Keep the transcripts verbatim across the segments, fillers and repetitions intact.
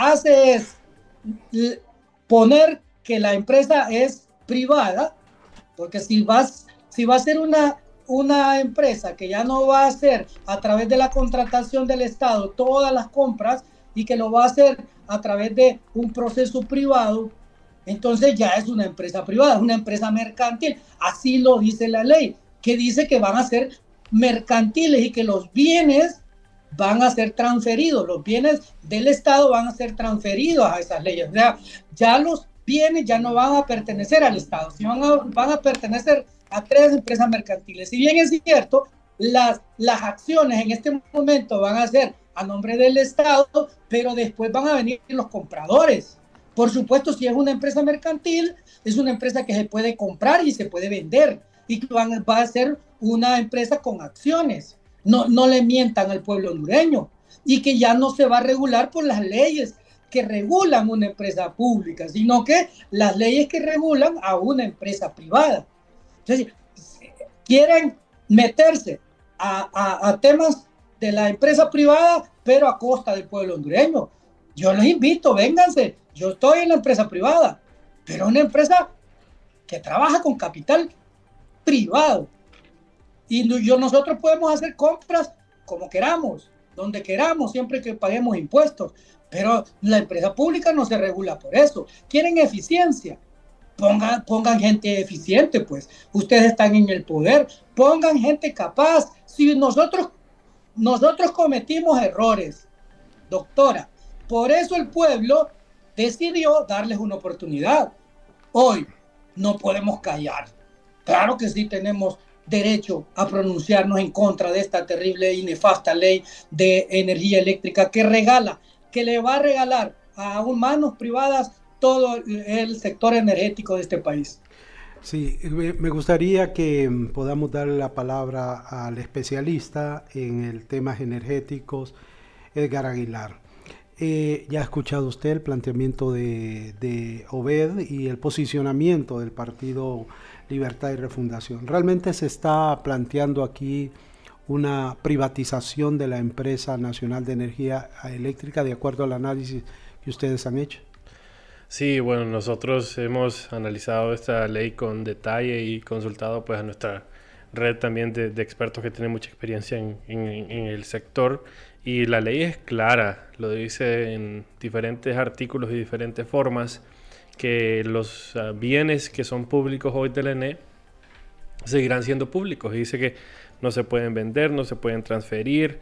hace es poner que la empresa es privada, porque si vas, si va a ser una, una empresa que ya no va a hacer a través de la contratación del Estado todas las compras y que lo va a hacer a través de un proceso privado, entonces ya es una empresa privada, es una empresa mercantil. Así lo dice la ley, que dice que van a ser mercantiles y que los bienes van a ser transferidos, los bienes del Estado van a ser transferidos a esas leyes. O sea, ya los bienes ya no van a pertenecer al Estado, sino van a, van a pertenecer a tres empresas mercantiles. Si bien es cierto, las, las acciones en este momento van a ser a nombre del Estado, pero después van a venir los compradores. Por supuesto, si es una empresa mercantil, es una empresa que se puede comprar y se puede vender y que van, va a ser una empresa con acciones. No, no le mientan al pueblo hondureño y que ya no se va a regular por las leyes que regulan una empresa pública, sino que las leyes que regulan a una empresa privada. Entonces, quieren meterse a, a, a temas de la empresa privada, pero a costa del pueblo hondureño. Yo les invito, vénganse. Yo estoy en la empresa privada, pero una empresa que trabaja con capital privado. Y yo, nosotros podemos hacer compras como queramos, donde queramos, siempre que paguemos impuestos. Pero la empresa pública no se regula por eso. Quieren eficiencia. Pongan, pongan gente eficiente, pues. Ustedes están en el poder. Pongan gente capaz. Si nosotros, nosotros cometimos errores, doctora, por eso el pueblo decidió darles una oportunidad. Hoy no podemos callar. Claro que sí tenemos derecho a pronunciarnos en contra de esta terrible y nefasta ley de energía eléctrica que regala, que le va a regalar a manos privadas todo el sector energético de este país. Sí, me gustaría que podamos darle la palabra al especialista en el temas energéticos, Edgar Aguilar. Eh, ya ha escuchado usted el planteamiento de, de Obed y el posicionamiento del Partido Libertad y Refundación. Realmente se está planteando aquí una privatización de la empresa nacional de energía eléctrica de acuerdo al análisis que ustedes han hecho. Sí, bueno, nosotros hemos analizado esta ley con detalle y consultado pues a nuestra red también de, de expertos que tienen mucha experiencia en, en, en el sector, y la ley es clara, lo dice en diferentes artículos y diferentes formas, que los uh, bienes que son públicos hoy del E N E seguirán siendo públicos, y dice que no se pueden vender, no se pueden transferir,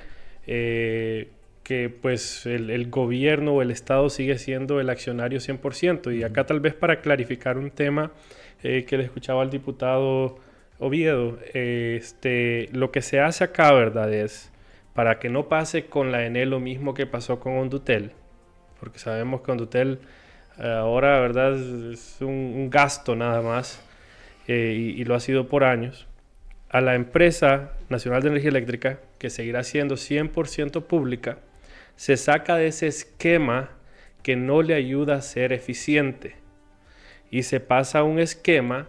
eh, que pues el, el gobierno o el Estado sigue siendo el accionario cien por ciento. Y acá tal vez para clarificar un tema eh, que le escuchaba al diputado Oviedo, eh, este, lo que se hace acá, ¿verdad?, es para que no pase con la E N E lo mismo que pasó con Hondutel, porque sabemos que Hondutel eh, ahora, ¿verdad?, es un, un gasto nada más, eh, y, y lo ha sido por años. A la empresa Nacional de Energía Eléctrica, que seguirá siendo cien por ciento pública, se saca de ese esquema que no le ayuda a ser eficiente y se pasa a un esquema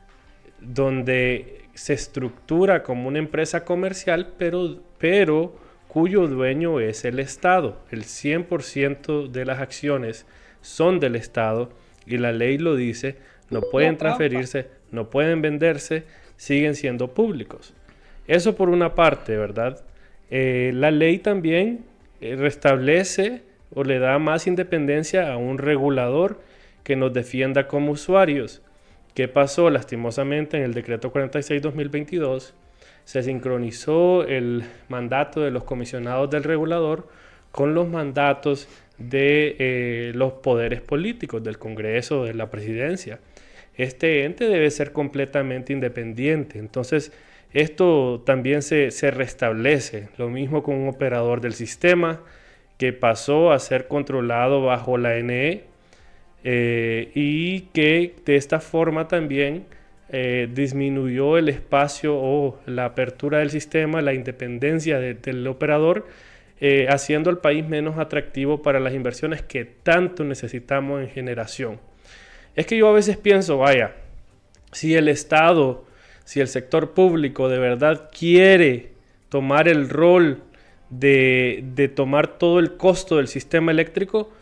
donde se estructura como una empresa comercial, pero, pero cuyo dueño es el Estado. El cien por ciento de las acciones son del Estado y la ley lo dice, no pueden transferirse, no pueden venderse, siguen siendo públicos. Eso por una parte, ¿verdad? Eh, la ley también eh, restablece o le da más independencia a un regulador que nos defienda como usuarios. ¿Qué pasó? Lastimosamente en el decreto cuarenta y seis guión dos mil veintidós se sincronizó el mandato de los comisionados del regulador con los mandatos de eh, los poderes políticos, del Congreso, de la Presidencia. Este ente debe ser completamente independiente. Entonces, esto también se, se restablece. Lo mismo con un operador del sistema que pasó a ser controlado bajo la E N E eh, y que de esta forma también eh, disminuyó el espacio o la apertura del sistema, la independencia de, del operador, eh, haciendo al país menos atractivo para las inversiones que tanto necesitamos en generación. Es que yo a veces pienso, vaya, si el Estado, si el sector público de verdad quiere tomar el rol de, de tomar todo el costo del sistema eléctrico,